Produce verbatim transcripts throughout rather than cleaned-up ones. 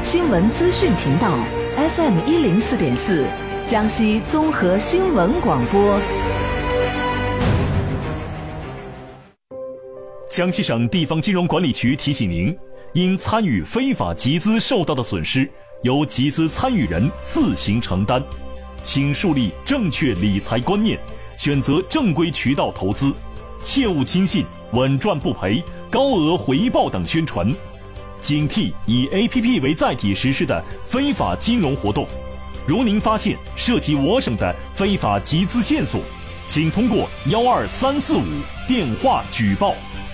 新闻资讯频道 F M 一零四点四，江西综合新闻广播。 江西省地方金融管理局提醒您，因参与非法集资受到的损失，由集资参与人自行承担。请树立正确理财观念，选择正规渠道投资，切勿轻信稳赚不赔、高额回报等宣传。警惕以 A P P 为载体实施的非法金融活动。如您发现涉及我省的非法集资线索，请通过幺二三四五电话举报。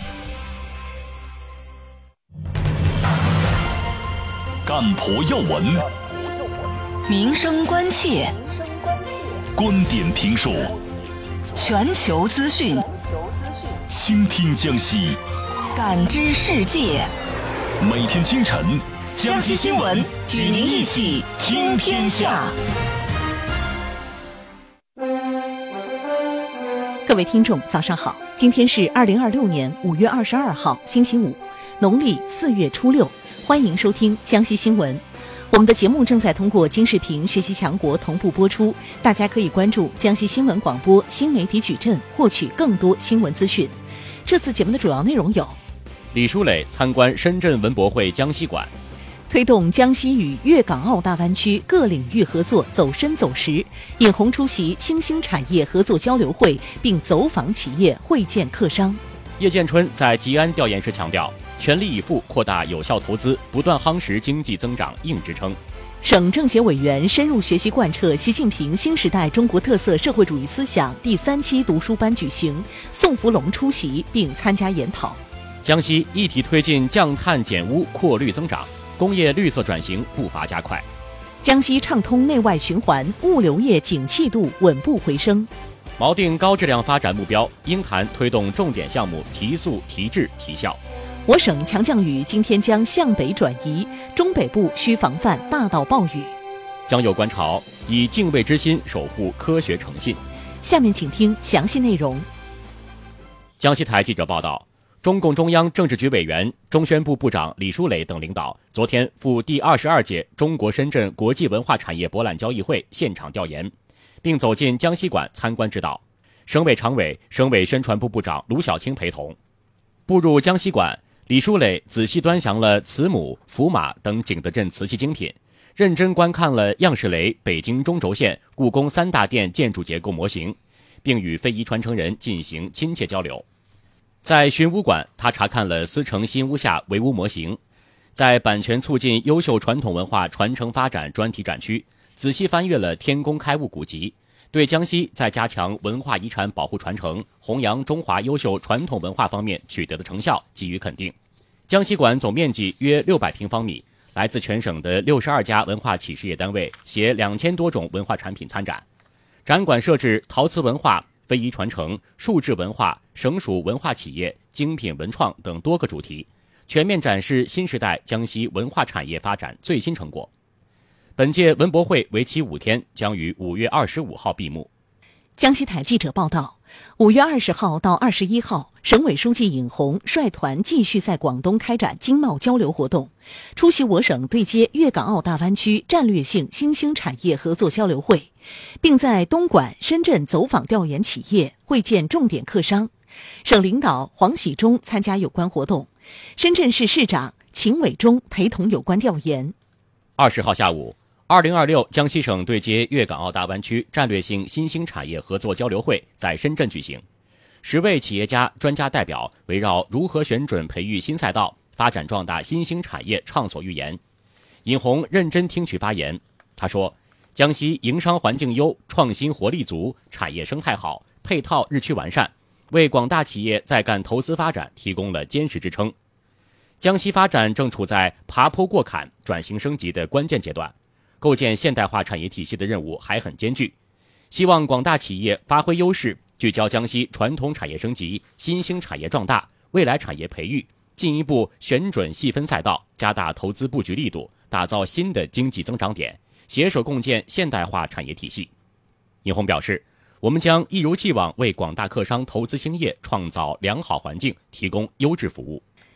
干婆要闻， 民生关切， 观点评说， 全球资讯， 倾听江西， 感知世界。 每天清晨， 江西新闻与您一起听天下。 各位听众，早上好！今天是二零二六年五月二十二号，星期五，农历四月初六。欢迎收听江西新闻。我们的节目正在通过金视频学习强国同步播出，大家可以关注江西新闻广播新媒体矩阵，获取更多新闻资讯。这次节目的主要内容有： 李书磊参观深圳文博会江西馆， 推动江西与粤港澳大湾区各领域合作走深走实，尹红出席新兴产业合作交流会并走访企业会见客商。 叶建春在吉安调研时强调，全力以赴扩大有效投资，不断夯实经济增长硬支撑。 省政协委员深入学习贯彻习近平新时代中国特色社会主义思想第三期读书班举行，宋福龙出席并参加研讨。 江西一体推进降碳减污扩绿增长，工业绿色转型步伐加快。 江西畅通内外循环，物流业景气度稳步回升。 锚定高质量发展目标，鹰潭推动重点项目提速提质提效。 我省强降雨今天将向北转移，中北部需防范大到暴雨。 江右观潮，以敬畏之心守护科学诚信。 下面请听详细内容。 江西台记者报道，中共中央政治局委员、中宣部部长李书磊等领导昨天赴第二十二届中国深圳国际文化产业博览交易会现场调研，并走进江西馆参观指导。省委常委、省委宣传部部长卢小青陪同。步入江西馆，李书磊仔细端详了慈母、福马等景德镇瓷器精品，认真观看了样式雷北京中轴线故宫三大殿建筑结构模型，并与非遗传承人进行亲切交流。在巡屋馆，他查看了思城新屋下围屋模型；在版权促进优秀传统文化传承发展专题展区，仔细翻阅了天工开物古籍，对江西在加强文化遗产保护传承、弘扬中华优秀传统文化方面取得的成效给予肯定。江西馆总面积约六百平方米，来自全省的六十二家文化企事业单位携两千多种文化产品参展。展馆设置陶瓷文化、非遗传承、数字文化、省属文化企业、精品文创等多个主题，全面展示新时代江西文化产业发展最新成果。本届文博会为期五天，将于五月二十五号闭幕。 江西台记者报道，五月二十号到二十一号，省委书记尹红率团继续在广东开展经贸交流活动，出席我省对接粤港澳大湾区战略性新兴产业合作交流会，并在东莞、深圳走访调研企业，会见重点客商。省领导黄喜忠参加有关活动，深圳市市长秦伟忠陪同有关调研。 二十号下午，二零二六江西省对接粤港澳大湾区战略性新兴产业合作交流会在深圳举行。十位企业家、专家代表围绕如何选准培育新赛道、发展壮大新兴产业畅所欲言。尹红认真听取发言，他说：“江西营商环境优，创新活力足，产业生态好，配套日趋完善，为广大企业在赣投资发展提供了坚实支撑。江西发展正处在爬坡过坎、转型升级的关键阶段。”构建现代化产业体系的任务还很艰巨，希望广大企业发挥优势，聚焦江西传统产业升级、新兴产业壮大、未来产业培育，进一步选准细分赛道，加大投资布局力度，打造新的经济增长点，携手共建现代化产业体系。尹红表示，我们将一如既往为广大客商投资兴业创造良好环境，提供优质服务。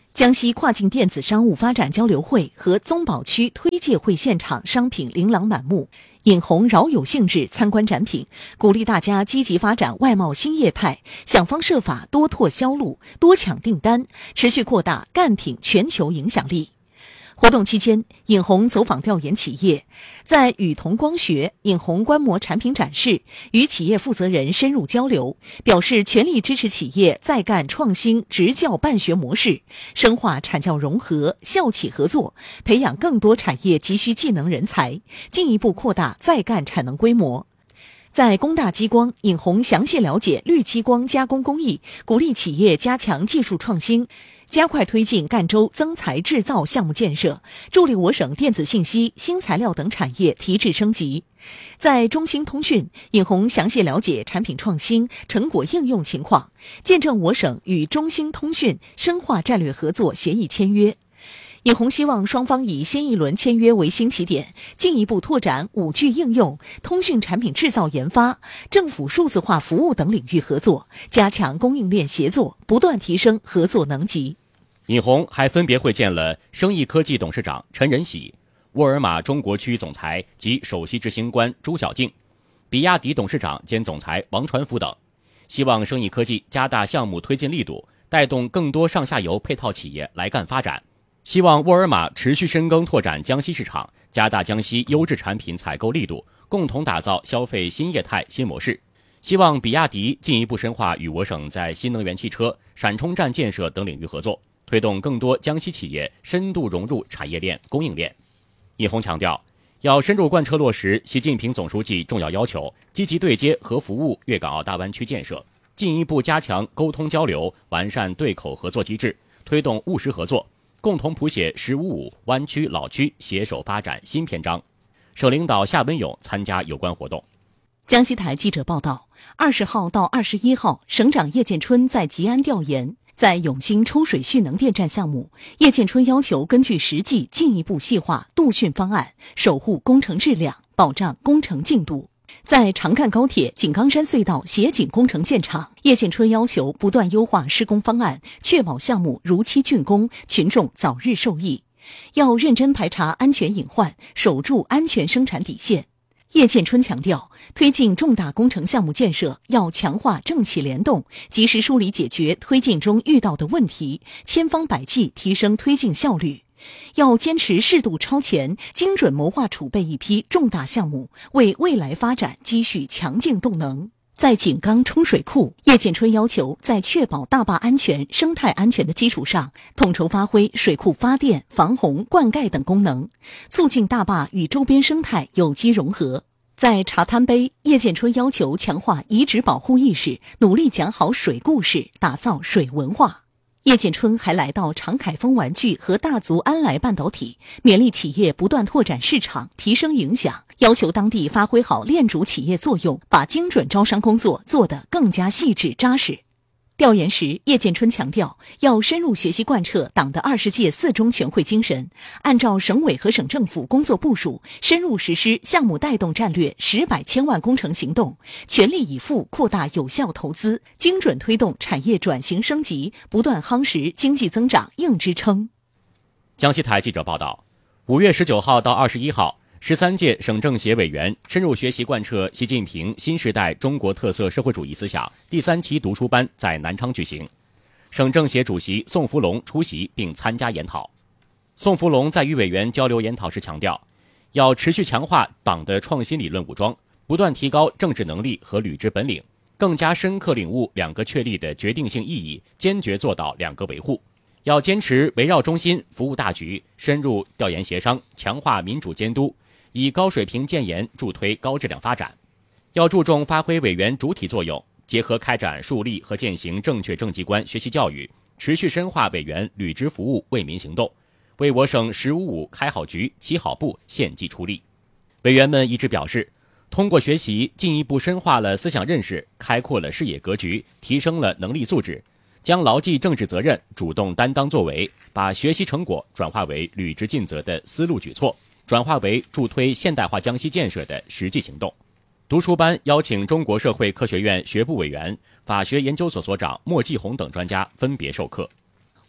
江西跨境电子商务发展交流会和宗保区推介会现场商品琳琅满目，尹红饶有兴致参观展品，鼓励大家积极发展外贸新业态，想方设法多拓销路，多抢订单，持续扩大赣品全球影响力。活动期间，尹红走访调研企业，在宇同光学，尹红观摩产品展示，与企业负责人深入交流，表示全力支持企业在赣创新职教办学模式，深化产教融合、校企合作，培养更多产业急需技能人才，进一步扩大在赣产能规模。在工大激光，尹红详细了解绿激光加工工艺，鼓励企业加强技术创新，加快推进赣州增材制造项目建设，助力我省电子信息、新材料等产业提质升级。在中兴通讯，尹红详细了解产品创新、成果应用情况，见证我省与中兴通讯深化战略合作协议签约。尹红希望双方以新一轮签约为新起点，进一步拓展 五 G 应用、通讯产品制造研发、政府数字化服务等领域合作，加强供应链协作，不断提升合作能级。 尹红还分别会见了生意科技董事长陈仁喜、沃尔玛中国区总裁及首席执行官朱晓静、比亚迪董事长兼总裁王传福等，希望生意科技加大项目推进力度，带动更多上下游配套企业来赣发展。希望沃尔玛持续深耕拓展江西市场，加大江西优质产品采购力度，共同打造消费新业态新模式。希望比亚迪进一步深化与我省在新能源汽车、闪充站建设等领域合作，推动更多江西企业深度融入产业链、供应链。尹红强调，要深入贯彻落实习近平总书记重要要求，积极对接和服务粤港澳大湾区建设，进一步加强沟通交流，完善对口合作机制，推动务实合作，共同谱写“十五五”湾区老区携手发展新篇章。省领导夏文勇参加有关活动。 江西台记者报道，二十号到二十一号，省长叶建春在吉安调研。在永兴抽水蓄能电站项目，叶建春要求根据实际进一步细化度汛方案，守护工程质量，保障工程进度。在长赣高铁井冈山隧道协井工程现场，叶建春要求不断优化施工方案，确保项目如期竣工，群众早日受益。要认真排查安全隐患，守住安全生产底线。叶建春强调，推进重大工程项目建设要强化政企联动，及时梳理解决推进中遇到的问题，千方百计提升推进效率。要坚持适度超前，精准谋划储备一批重大项目，为未来发展积蓄强劲动能。在井冈冲水库，叶建春要求在确保大坝安全、生态安全的基础上，统筹发挥水库发电、防洪、灌溉等功能，促进大坝与周边生态有机融合。在茶滩杯，叶建春要求强化遗址保护意识，努力讲好水故事，打造水文化。叶建春还来到长凯丰玩具和大族安来半导体，勉励企业不断拓展市场，提升影响，要求当地发挥好链主企业作用，把精准招商工作做得更加细致扎实。调研时，叶建春强调，要深入学习贯彻党的二十届四中全会精神，按照省委和省政府工作部署，深入实施项目带动战略十百千万工程行动，全力以赴扩大有效投资，精准推动产业转型升级，不断夯实经济增长硬支撑。 江西台记者报道，五月十九号到二十一号，十三届省政协委员深入学习贯彻习近平新时代中国特色社会主义思想第三期读书班在南昌举行，省政协主席宋福龙出席并参加研讨。宋福龙在与委员交流研讨时强调，要持续强化党的创新理论武装，不断提高政治能力和履职本领，更加深刻领悟两个确立的决定性意义，坚决做到两个维护。要坚持围绕中心、服务大局，深入调研协商，强化民主监督，以高水平建言助推高质量发展。要注重发挥委员主体作用，结合开展树立和践行正确政绩观学习教育，持续深化委员履职服务为民行动，为我省十五五开好局、起好步献计出力。委员们一致表示，通过学习进一步深化了思想认识，开阔了视野格局，提升了能力素质，将牢记政治责任，主动担当作为，把学习成果转化为履职尽责的思路举措，转化为助推现代化江西建设的实际行动。读书班邀请中国社会科学院学部委员、法学研究所所长莫继红等专家分别授课。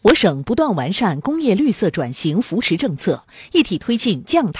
我省不断完善工业绿色转型扶持政策，一体推进降